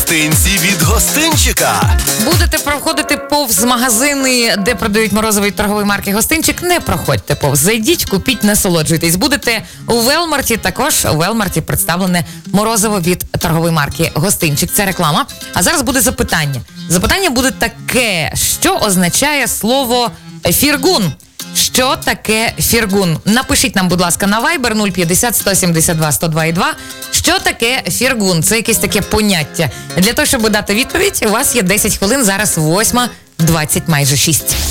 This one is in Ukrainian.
Гостинці від гостинчика. Будете проходити повз магазини, де продають морозиво від торгової марки «Гостинчик», не проходьте повз. Зайдіть, купіть, насолоджуйтесь. Будете у Велмарті, також у Велмарті представлене морозиво від торгової марки «Гостинчик». Це реклама. А зараз буде запитання. Запитання буде таке: що означає слово «фіргун»? Що таке фіргун? Напишіть нам, будь ласка, на Viber 050 172 102,2. Що таке фіргун? Це якесь таке поняття. Для того, щоб дати відповідь, у вас є 10 хвилин, зараз 8:20, майже 6.